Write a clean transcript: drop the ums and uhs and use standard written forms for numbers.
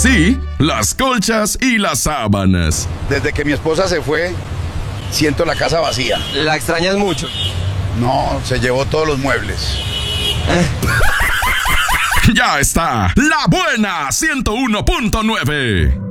sí, las colchas y las sábanas. Desde que mi esposa se fue, siento la casa vacía. ¿La extrañas mucho? No, se llevó todos los muebles. Ya está, La Buena 101.9.